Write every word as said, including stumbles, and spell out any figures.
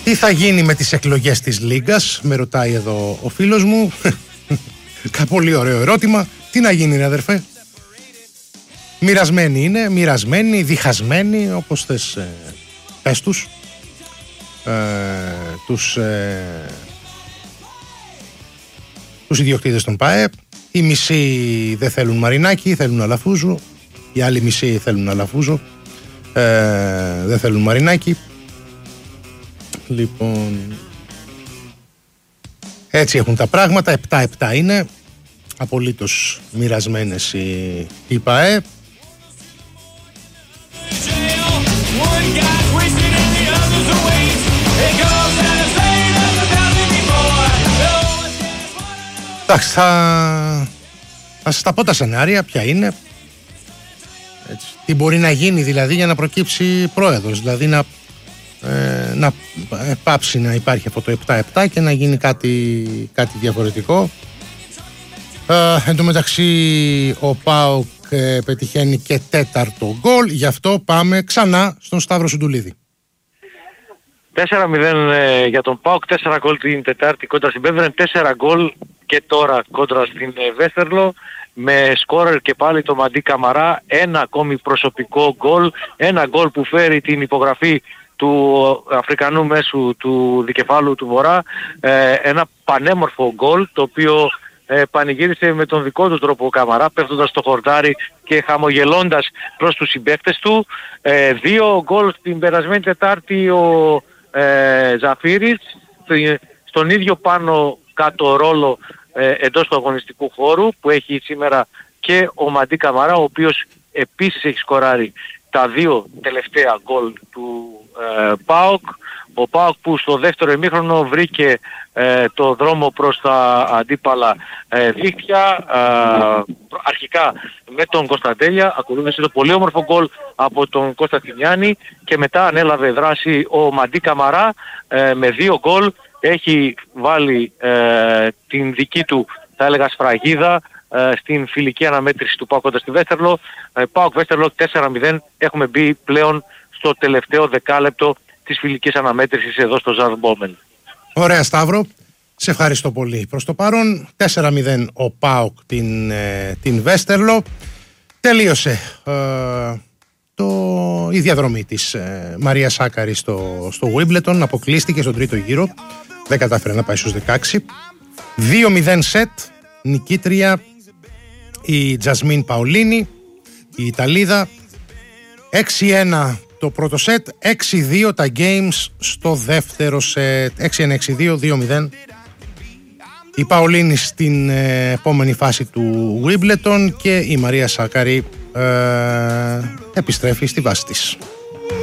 Τι θα γίνει με τις εκλογές της Λίγκας, με ρωτάει εδώ ο φίλος μου. Πολύ ωραίο ερώτημα. Τι να γίνει, ρε αδερφέ? Μοιρασμένοι είναι, μοιρασμένοι, διχασμένοι, όπως θες ε, πες τους. Ε, τους, ε, τους ιδιοκτήτες των ΠΑΕ. Οι μισοί δεν θέλουν Μαρινάκη, θέλουν Αλαφούζου. Οι άλλοι μισοί θέλουν Αλαφούζου, ε, δεν θέλουν Μαρινάκη. Λοιπόν, έτσι έχουν τα πράγματα. επτά επτά είναι. Απολύτως μοιρασμένες οι, οι ΠΑΕ. Εντάξει, θα, θα σας τα πω τα σενάρια, ποια είναι. Έτσι. Τι μπορεί να γίνει δηλαδή για να προκύψει πρόεδρος. Δηλαδή να, ε, να πάψει να υπάρχει αυτό το επτά επτά και να γίνει κάτι, κάτι διαφορετικό. Ε, εν τω μεταξύ ο ΠΑΟΚ ε, πετυχαίνει και τέταρτο γκολ. Γι' αυτό πάμε ξανά στον Σταύρο Σουντουλίδη. τέσσερα μηδέν ε, για τον ΠΑΟΚ, τέσσερα γκολ την Τετάρτη κόντρα στην Μπέβερεν, τέσσερα γκολ και τώρα κόντρα στην ε, Βέστερλο, με σκόρερ και πάλι το Μαντί Καμαρά, ένα ακόμη προσωπικό γκολ, ένα γκολ που φέρει την υπογραφή του Αφρικανού μέσου του δικεφάλου του Βορρά, ε, ένα πανέμορφο γκολ το οποίο ε, πανηγύρισε με τον δικό του τρόπο ο Καμαρά, πέφτοντας στο χορτάρι και χαμογελώντας προς τους συμπαίκτες του. Ε, δύο γκολ την περασμένη Τετάρτη ο ε, Ζαφύρης, στον ίδιο πάνω κάτω ρόλο ε, εντός του αγωνιστικού χώρου που έχει σήμερα και ο Μαντί Καμαρά, ο οποίος επίσης έχει σκοράρει τα δύο τελευταία γκολ του ε, ΠΑΟΚ. Ο ΠΑΟΚ που στο δεύτερο ημίχρονο βρήκε ε, το δρόμο προς τα αντίπαλα ε, δίχτυα, ε, αρχικά με τον Κωνσταντέλια, ακολούθησε το πολύ όμορφο γκολ από τον Κώστα Τιμιάνη και μετά ανέλαβε δράση ο Μαντί Καμαρά ε, με δύο γκολ. Έχει βάλει ε, την δική του, θα έλεγα, σφραγίδα ε, στην φιλική αναμέτρηση του ΠΑΟΚ κοντά στη Βέστερλο. Ε, ΠΑΟΚ Βέστερλο τέσσερα μηδέν, έχουμε μπει πλέον στο τελευταίο δεκάλεπτο της φιλικής αναμέτρησης εδώ στο Ζαρμπόμεν. Ωραία, Σταύρο, σε ευχαριστώ πολύ. Προς το παρόν τέσσερα μηδέν ο ΠΑΟΚ την, ε, την Βέστερλο. Τελείωσε ε, το, η διαδρομή της ε, Μαρία Σάκαρη στο, στο Wimbledon. Αποκλείστηκε στον τρίτο γύρο, δεν κατάφερε να πάει στους δεκαέξι. δύο μηδέν σετ, νικήτρια η Τζασμίν Παολίνη, η Ιταλίδα. έξι ένα το πρώτο σετ, έξι δύο τα games στο δεύτερο σετ. έξι ένα έξι δύο, δύο μηδέν. Η Παολίνη στην ε, επόμενη φάση του Wimbledon και η Μαρία Σάκαρη ε, επιστρέφει στη βάση της.